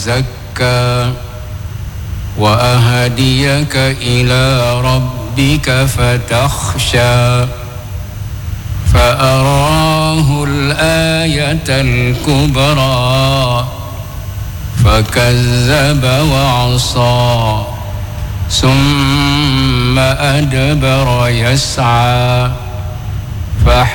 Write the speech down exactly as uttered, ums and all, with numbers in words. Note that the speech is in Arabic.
فزكى وأهديك إلى ربك فتخشى فأراه الآية الكبرى فكذب وعصى ثم أدبر يسعى فحشر